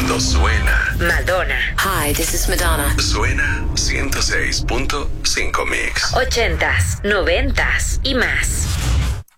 Cuando suena. Madonna. Hi, this is Madonna. Suena 106.5 Mix. 80s, 90s y más.